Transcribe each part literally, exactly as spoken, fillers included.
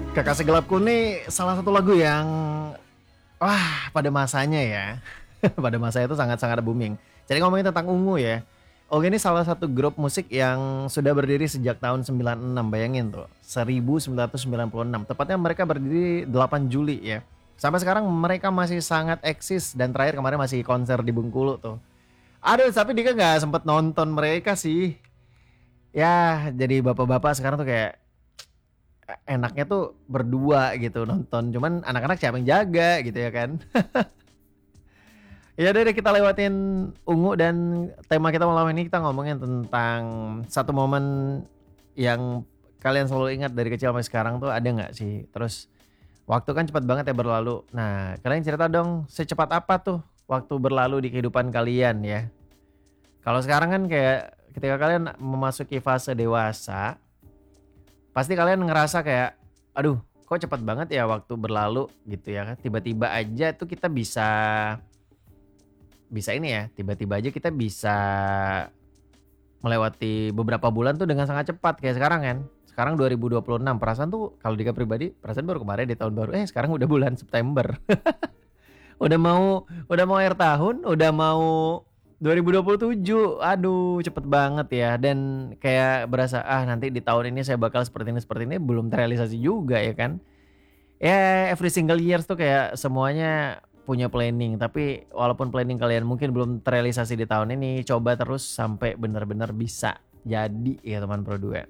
Kekasih Gelapku nih salah satu lagu yang wah pada masanya ya. Pada masa itu sangat-sangat booming. Jadi ngomongin tentang Ungu ya. Ungu ini salah satu grup musik yang sudah berdiri sejak tahun sembilan puluh enam, bayangin tuh. seribu sembilan ratus sembilan puluh enam. Tepatnya mereka berdiri delapan Juli ya. Sampai sekarang mereka masih sangat eksis dan terakhir kemarin masih konser di Bengkulu tuh. Aduh, tapi Dika nggak sempet nonton mereka sih. Ya, jadi bapak-bapak sekarang tuh kayak enaknya tuh berdua gitu nonton. Cuman anak-anak siapa yang jaga gitu ya kan. Ya udah deh kita lewatin Ungu dan tema kita malam ini kita ngomongin tentang satu momen yang kalian selalu ingat dari kecil sampai sekarang tuh ada nggak sih? Terus waktu kan cepat banget ya berlalu. Nah, kalian cerita dong secepat apa tuh waktu berlalu di kehidupan kalian ya? Kalau sekarang kan kayak ketika kalian memasuki fase dewasa, pasti kalian ngerasa kayak, aduh, kok cepat banget ya waktu berlalu gitu ya kan? Tiba-tiba aja tuh kita bisa bisa ini ya, tiba-tiba aja kita bisa melewati beberapa bulan tuh dengan sangat cepat kayak sekarang kan. Sekarang dua ribu dua puluh enam perasaan tuh kalau Dika pribadi, perasaan baru kemarin di tahun baru, eh sekarang udah bulan September. Udah mau udah mau akhir tahun, udah mau dua ribu dua puluh tujuh. Aduh, cepet banget ya. Dan kayak berasa ah nanti di tahun ini saya bakal seperti ini seperti ini belum terrealisasi juga ya kan. Ya every single years tuh kayak semuanya punya planning, tapi walaupun planning kalian mungkin belum terrealisasi di tahun ini, coba terus sampai benar-benar bisa jadi ya teman Pro dua.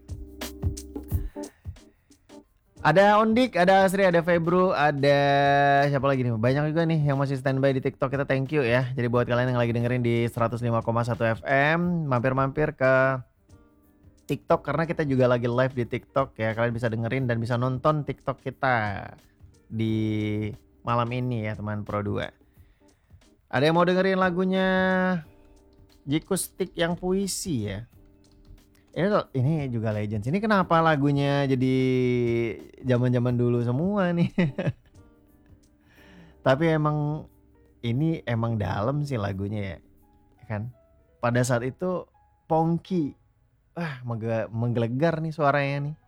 Ada Ondik, ada Asri, ada Febru, ada siapa lagi nih? Banyak juga nih yang masih standby di TikTok. Kita thank you ya. Jadi buat kalian yang lagi dengerin di seratus lima koma satu F M, mampir-mampir ke TikTok karena kita juga lagi live di TikTok ya. Kalian bisa dengerin dan bisa nonton TikTok kita di malam ini ya teman Pro dua. Ada yang mau dengerin lagunya Jikustik yang puisi ya? Ini ini juga Legends. Ini kenapa lagunya jadi zaman-zaman dulu semua nih? Tapi emang ini emang dalam sih lagunya ya, kan? Pada saat itu Pongki, wah menggelegar nih suaranya nih.